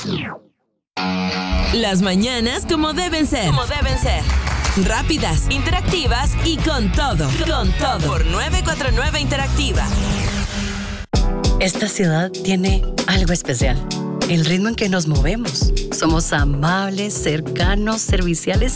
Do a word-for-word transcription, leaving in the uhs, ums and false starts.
Las mañanas como deben ser. Como deben ser. Rápidas, interactivas y con todo. Con todo. Por nueve cuatro nueve Interactiva. Esta ciudad tiene algo especial. El ritmo en que nos movemos. Somos amables, cercanos, serviciales